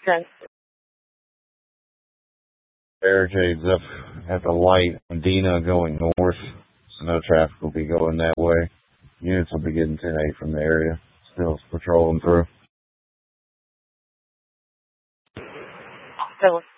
10. Barricades up at the light. Medina going north, so no traffic will be going that way. Units will be getting 10-8 from the area. Still patrolling through. Phyllis